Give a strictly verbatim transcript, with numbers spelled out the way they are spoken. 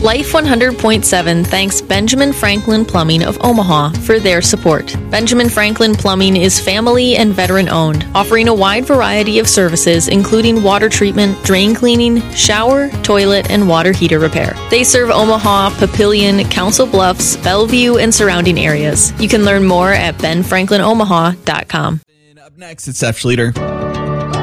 Life one hundred point seven thanks Benjamin Franklin Plumbing of Omaha for their support. Benjamin Franklin Plumbing is family and veteran-owned, offering a wide variety of services including water treatment, drain cleaning, shower, toilet, and water heater repair. They serve Omaha, Papillion, Council Bluffs, Bellevue, and surrounding areas. You can learn more at ben franklin omaha dot com. Up next, it's F Schleter.